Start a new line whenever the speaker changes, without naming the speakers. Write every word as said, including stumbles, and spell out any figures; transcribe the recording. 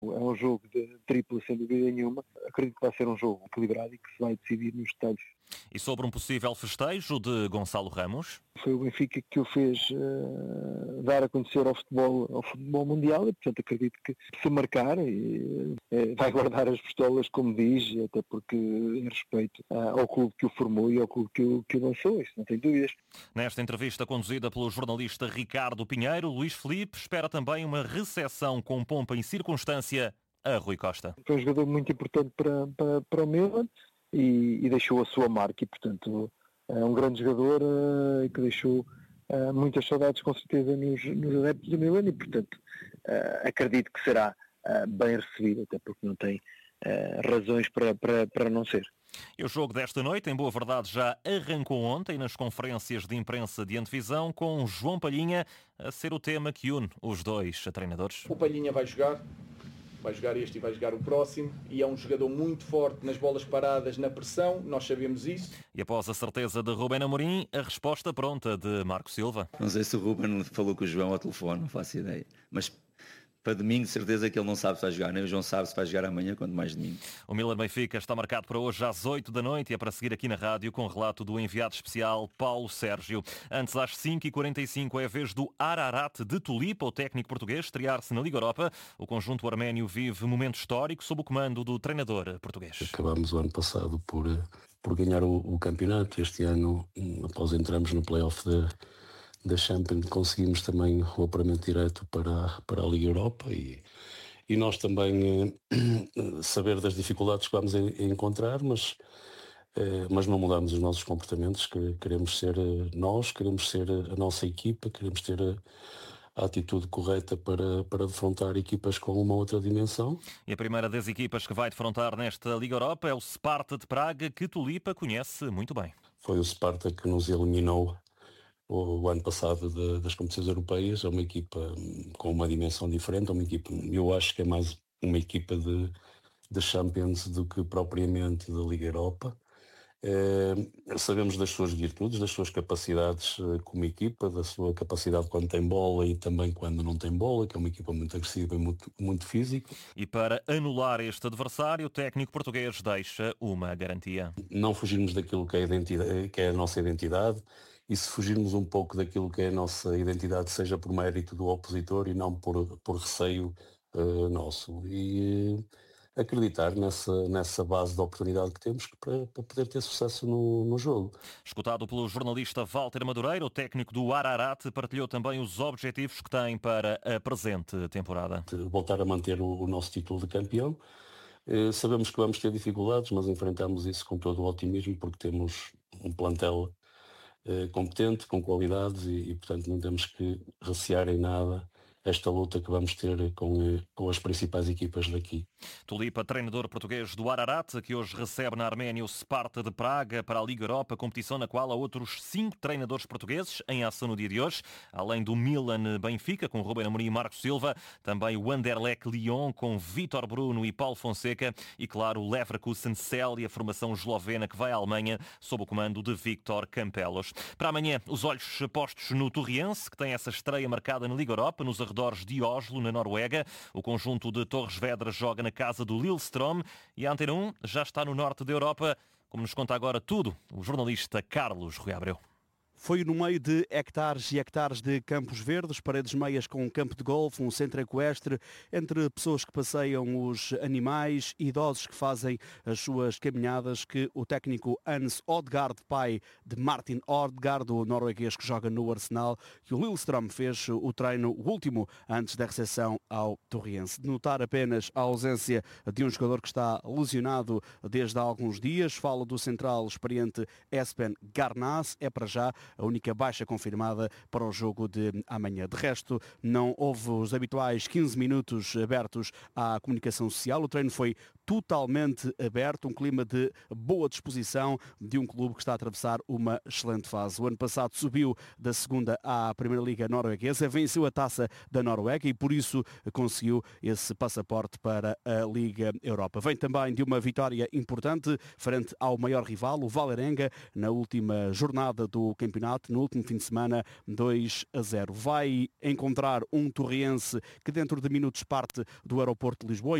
É um jogo de tripla, sem dúvida nenhuma. Acredito que vai ser um jogo equilibrado e que se vai decidir nos detalhes.
E sobre um possível festejo de Gonçalo Ramos?
Foi o Benfica que o fez uh, dar a conhecer ao futebol, ao futebol mundial e, portanto, acredito que se marcar e, uh, vai guardar as pistolas, como diz, até porque em respeito uh, ao clube que o formou e ao clube que o, que o lançou, isso não tem dúvidas.
Nesta entrevista conduzida pelo jornalista Ricardo Pinheiro, Luís Filipe espera também uma recepção com pompa e circunstância a Rui Costa.
Foi um jogador muito importante para, para, para o Milan e, e deixou a sua marca e, portanto, é um grande jogador uh, que deixou uh, muitas saudades, com certeza, nos, nos adeptos do Milan e, portanto, uh, acredito que será uh, bem recebido, até porque não tem uh, razões para, para, para não ser.
E o jogo desta noite, em boa verdade, já arrancou ontem nas conferências de imprensa de antevisão, com João Palhinha a ser o tema que une os dois treinadores.
O Palhinha vai jogar. Vai jogar este e vai jogar o próximo e é um jogador muito forte nas bolas paradas, na pressão, nós sabemos isso.
E após a certeza de Ruben Amorim, a resposta pronta de Marco Silva.
Não sei se o Ruben falou com o João ao telefone, não faço ideia, mas para domingo certeza que ele não sabe se vai jogar, nem o João sabe se vai jogar amanhã, quanto mais domingo.
O Milan Benfica está marcado para hoje às oito da noite e é para seguir aqui na rádio com o relato do enviado especial Paulo Sérgio. Antes, às cinco e quarenta e cinco, é a vez do Ararat de Tulipa, o técnico português, estrear-se na Liga Europa. O conjunto arménio vive momento histórico sob o comando do treinador português.
Acabámos o ano passado por, por ganhar o, o campeonato. Este ano, após entrarmos no play-off de da Champions, conseguimos também o apuramento direto para, para a Liga Europa e, e nós também eh, saber das dificuldades que vamos a encontrar, mas, eh, mas não mudamos os nossos comportamentos, que queremos ser nós, queremos ser a nossa equipa, queremos ter a, a atitude correta para, para defrontar equipas com uma outra dimensão.
E a primeira das equipas que vai defrontar nesta Liga Europa é o Sparta de Praga, que Tulipa conhece muito bem.
Foi o Sparta que nos eliminou o ano passado de, das competições europeias. É uma equipa com uma dimensão diferente, é uma equipa, eu acho que é mais uma equipa de, de Champions do que propriamente da Liga Europa. É, sabemos das suas virtudes, das suas capacidades como equipa, da sua capacidade quando tem bola e também quando não tem bola, que é uma equipa muito agressiva e muito, muito física.
E para anular este adversário, o técnico português deixa uma garantia.
Não fugirmos daquilo que é a, identidade, que é a nossa identidade, e se fugirmos um pouco daquilo que é a nossa identidade, seja por mérito do opositor e não por, por receio uh, nosso. E uh, acreditar nessa, nessa base de oportunidade que temos para, para poder ter sucesso no, no jogo.
Escutado pelo jornalista Walter Madureira, o técnico do Ararat partilhou também os objetivos que tem para a presente temporada.
Voltar a manter o, o nosso título de campeão. Uh, sabemos que vamos ter dificuldades, mas enfrentamos isso com todo o otimismo, porque temos um plantel competente, com qualidades e, e, portanto, não temos que recear em nada esta luta que vamos ter com, com as principais equipas daqui.
Tulipa, treinador português do Ararat, que hoje recebe na Arménia o Sparta de Praga para a Liga Europa, competição na qual há outros cinco treinadores portugueses em ação no dia de hoje, além do Milan Benfica, com Ruben Amorim e Marco Silva, também o Anderlecht Lyon, com Vítor Bruno e Paulo Fonseca, e claro, o Leverkusen Celje, a formação eslovena que vai à Alemanha, sob o comando de Victor Campelos. Para amanhã, os olhos postos no Torriense, que tem essa estreia marcada na Liga Europa, nos arredores de Oslo, na Noruega. O conjunto de Torres Vedras joga na casa do Lillestrøm e a Antena um já está no norte da Europa, como nos conta agora tudo o jornalista Carlos Rui Abreu.
Foi no meio de hectares e hectares de campos verdes, paredes meias com um campo de golfe, um centro equestre, entre pessoas que passeiam os animais e idosos que fazem as suas caminhadas, que o técnico Hans Odegaard, pai de Martin Odegaard, o norueguês que joga no Arsenal, que o Lillestrøm fez o treino último antes da recepção ao Torriense. De notar apenas a ausência de um jogador que está lesionado desde há alguns dias. Falo do central experiente Espen Garnaz, é para já a única baixa confirmada para o jogo de amanhã. De resto, não houve os habituais quinze minutos abertos à comunicação social. O treino foi totalmente aberto, um clima de boa disposição de um clube que está a atravessar uma excelente fase. O ano passado subiu da segunda à Primeira Liga norueguesa, venceu a taça da Noruega e por isso conseguiu esse passaporte para a Liga Europa. Vem também de uma vitória importante frente ao maior rival, o Vålerenga, na última jornada do campeonato campeonato, no último fim de semana, dois a zero. Vai encontrar um torriense que dentro de minutos parte do aeroporto de Lisboa.